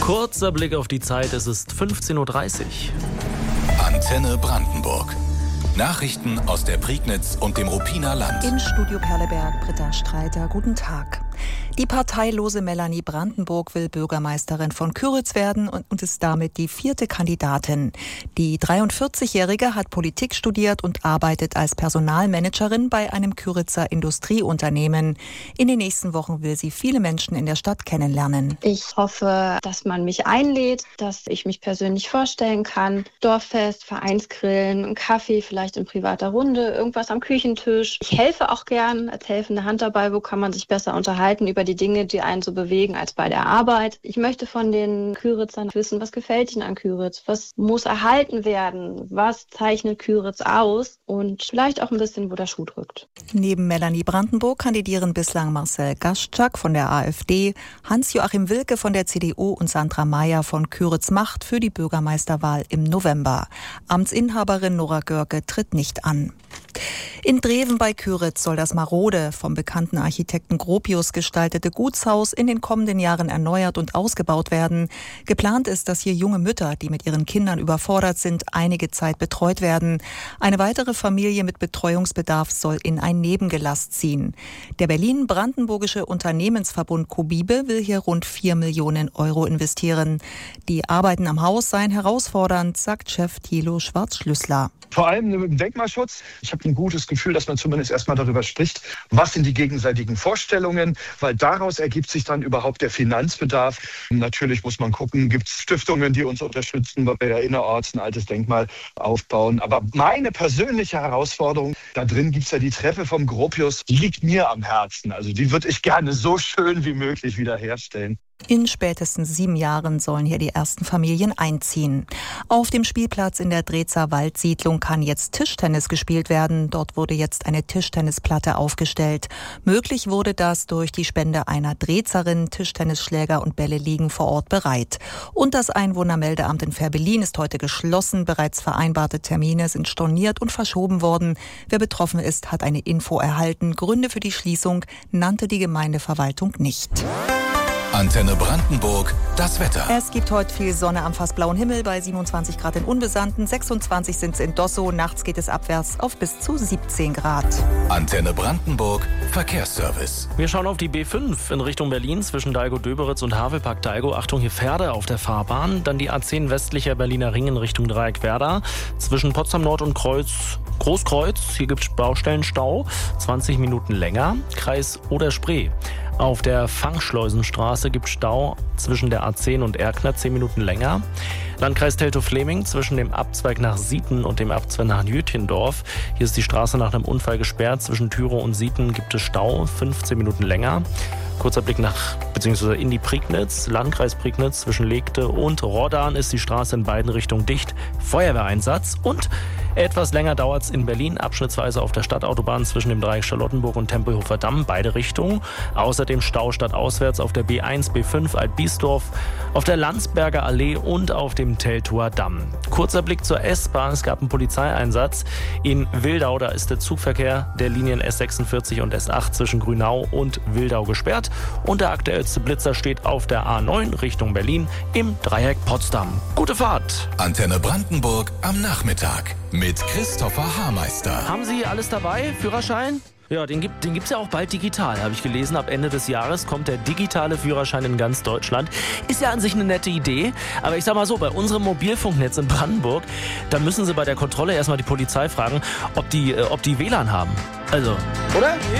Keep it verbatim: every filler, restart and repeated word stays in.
Kurzer Blick auf die Zeit, es ist fünfzehn Uhr dreißig. Antenne Brandenburg. Nachrichten aus der Prignitz und dem Ruppiner Land. Im Studio Perleberg, Britta Streiter, guten Tag. Die parteilose Melanie Brandenburg will Bürgermeisterin von Kyritz werden und ist damit die vierte Kandidatin. Die dreiundvierzigjährige hat Politik studiert und arbeitet als Personalmanagerin bei einem Kyritzer Industrieunternehmen. In den nächsten Wochen will sie viele Menschen in der Stadt kennenlernen. Ich hoffe, dass man mich einlädt, dass ich mich persönlich vorstellen kann. Dorffest, Vereinsgrillen, einen Kaffee, vielleicht in privater Runde, irgendwas am Küchentisch. Ich helfe auch gern als helfende Hand dabei. Wo kann man sich besser unterhalten über die Dinge, die einen so bewegen, als bei der Arbeit. Ich möchte von den Kyritzern wissen, was gefällt ihnen an Kyritz? Was muss erhalten werden? Was zeichnet Kyritz aus? Und vielleicht auch ein bisschen, wo der Schuh drückt. Neben Melanie Brandenburg kandidieren bislang Marcel Gaschczak von der AfD, Hans-Joachim Wilke von der C D U und Sandra Mayer von Kyritz Macht für die Bürgermeisterwahl im November. Amtsinhaberin Nora Görke tritt nicht an. In Dreven bei Kyritz soll das marode, vom bekannten Architekten Gropius gestaltete Gutshaus in den kommenden Jahren erneuert und ausgebaut werden. Geplant ist, dass hier junge Mütter, die mit ihren Kindern überfordert sind, einige Zeit betreut werden. Eine weitere Familie mit Betreuungsbedarf soll in ein Nebengelass ziehen. Der Berlin-Brandenburgische Unternehmensverbund Cobibe will hier rund vier Millionen Euro investieren. Die Arbeiten am Haus seien herausfordernd, sagt Chef Thilo Schwarzschlüssler. Vor allem im Denkmalschutz. Ich habe ein gutes Gefühl, dass man zumindest erstmal darüber spricht, was sind die gegenseitigen Vorstellungen, weil daraus ergibt sich dann überhaupt der Finanzbedarf. Natürlich muss man gucken, gibt es Stiftungen, die uns unterstützen, weil wir ja innerorts ein altes Denkmal aufbauen. Aber meine persönliche Herausforderung, da drin gibt es ja die Treppe vom Gropius, die liegt mir am Herzen. Also die würde ich gerne so schön wie möglich wiederherstellen. In spätestens sieben Jahren sollen hier die ersten Familien einziehen. Auf dem Spielplatz in der Drezer Waldsiedlung kann jetzt Tischtennis gespielt werden. Dort wurde jetzt eine Tischtennisplatte aufgestellt. Möglich wurde das durch die Spende einer Drezerin. Tischtennisschläger und Bälle liegen vor Ort bereit. Und das Einwohnermeldeamt in Fehrbellin ist heute geschlossen. Bereits vereinbarte Termine sind storniert und verschoben worden. Wer betroffen ist, hat eine Info erhalten. Gründe für die Schließung nannte die Gemeindeverwaltung nicht. Antenne Brandenburg, das Wetter. Es gibt heute viel Sonne am fast blauen Himmel bei siebenundzwanzig Grad in Unbesandten, sechsundzwanzig sind es in Dossow, nachts geht es abwärts auf bis zu siebzehn Grad. Antenne Brandenburg, Verkehrsservice. Wir schauen auf die B fünf in Richtung Berlin zwischen Dalgo-Döberitz und Havelpark-Dalgo. Achtung, hier Pferde auf der Fahrbahn. Dann die A zehn westlicher Berliner Ring in Richtung Dreieck-Werder. Zwischen Potsdam Nord und Kreuz, Großkreuz, hier gibt es Baustellenstau, zwanzig Minuten länger. Kreis Oder-Spree. Auf der Fangschleusenstraße gibt es Stau zwischen der A zehn und Erkner, zehn Minuten länger. Landkreis Teltow-Fleming zwischen dem Abzweig nach Sieten und dem Abzweig nach Jütchendorf. Hier ist die Straße nach einem Unfall gesperrt. Zwischen Tyrow und Sieten gibt es Stau, fünfzehn Minuten länger. Kurzer Blick nach bzw. in die Prignitz, Landkreis Prignitz zwischen Legte und Roddan ist die Straße in beiden Richtungen dicht. Feuerwehreinsatz und etwas länger dauert es in Berlin, abschnittsweise auf der Stadtautobahn zwischen dem Dreieck Charlottenburg und Tempelhofer Damm, beide Richtungen. Außerdem Stau stadtauswärts auf der B eins, B fünf Altbiesdorf, auf der Landsberger Allee und auf dem Teltower Damm. Kurzer Blick zur S-Bahn, es gab einen Polizeieinsatz in Wildau, da ist der Zugverkehr der Linien S sechsundvierzig und S acht zwischen Grünau und Wildau gesperrt. Und der aktuellste Blitzer steht auf der A neun Richtung Berlin im Dreieck Potsdam. Gute Fahrt! Antenne Brandenburg am Nachmittag mit Christopher Haarmeister. Haben Sie alles dabei? Führerschein? Ja, den gibt den gibt's ja auch bald digital, habe ich gelesen. Ab Ende des Jahres kommt der digitale Führerschein in ganz Deutschland. Ist ja an sich eine nette Idee, aber ich sag mal so, bei unserem Mobilfunknetz in Brandenburg, da müssen Sie bei der Kontrolle erstmal die Polizei fragen, ob die, äh, ob die W L A N haben. Also, oder?